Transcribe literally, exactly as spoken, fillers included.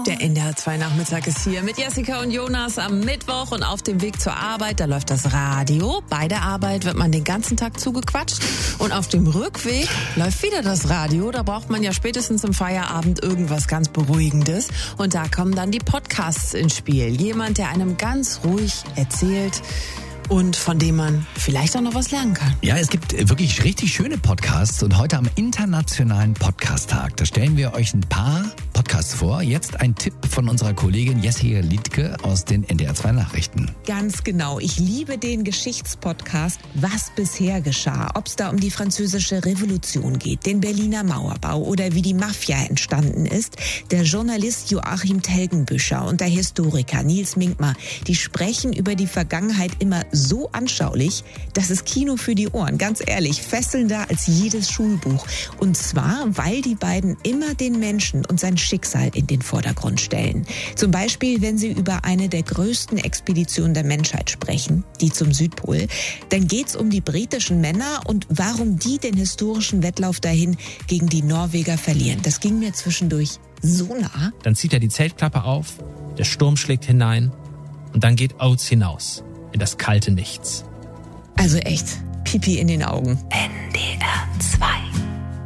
Der N D R zwei Nachmittag ist hier mit Jessica und Jonas am Mittwoch und auf dem Weg zur Arbeit, da läuft das Radio. Bei der Arbeit wird man den ganzen Tag zugequatscht und auf dem Rückweg läuft wieder das Radio. Da braucht man ja spätestens im Feierabend irgendwas ganz Beruhigendes und da kommen dann die Podcasts ins Spiel. Jemand, der einem ganz ruhig erzählt und von dem man vielleicht auch noch was lernen kann. Ja, es gibt wirklich richtig schöne Podcasts und heute am Internationalen Podcast-Tag, da stellen wir euch ein paar Podcasts vor. Jetzt ein Tipp von unserer Kollegin Jessica Liedtke aus den N D R zwei Nachrichten. Ganz genau. Ich liebe den Geschichtspodcast Was bisher geschah. Ob es da um die französische Revolution geht, den Berliner Mauerbau oder wie die Mafia entstanden ist. Der Journalist Joachim Telgenbüscher und der Historiker Nils Minkmar, die sprechen über die Vergangenheit immer so anschaulich, das ist Kino für die Ohren. Ganz ehrlich, fesselnder als jedes Schulbuch. Und zwar, weil die beiden immer den Menschen und sein Schicksal in den Vordergrund stellen. Zum Beispiel, wenn sie über eine der größten Expeditionen der Menschheit sprechen, die zum Südpol, dann geht's um die britischen Männer und warum die den historischen Wettlauf dahin gegen die Norweger verlieren. Das ging mir zwischendurch so nah. Dann zieht er die Zeltklappe auf, der Sturm schlägt hinein und dann geht Oates hinaus in das kalte Nichts. Also echt, Pipi in den Augen. N D R zwei